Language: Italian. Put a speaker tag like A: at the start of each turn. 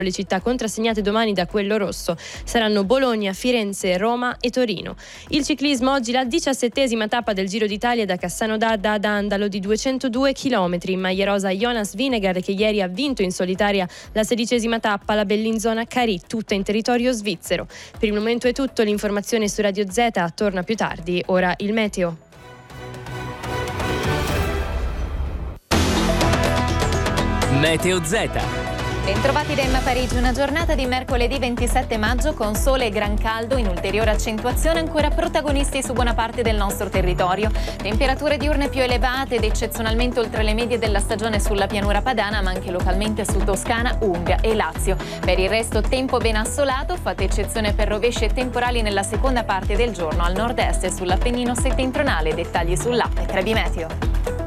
A: Le città contrassegnate domani da quello rosso saranno Bologna, Firenze, Roma e Torino. Il ciclismo oggi la 17ª tappa del Giro d'Italia da Cassano d'Adda ad Andalo di 202 km. In maglia rosa Jonas Vingegaard, che ieri ha vinto in solitaria la 16ª tappa, la Bellinzona Carì, tutta in territorio svizzero. Per il momento è tutto, l'informazione su Radio Z torna più tardi. Ora il meteo.
B: Meteo Z.
C: Bentrovati da Emma Parigi, una giornata di mercoledì 27 maggio con sole e gran caldo in ulteriore accentuazione, ancora protagonisti su buona parte del nostro territorio. Temperature diurne più elevate ed eccezionalmente oltre le medie della stagione sulla pianura padana, ma anche localmente su Toscana, Umbria e Lazio. Per il resto tempo ben assolato, fate eccezione per rovesci e temporali nella seconda parte del giorno al nord-est e sull'Appennino settentrionale. Dettagli sull'app Trebi Meteo.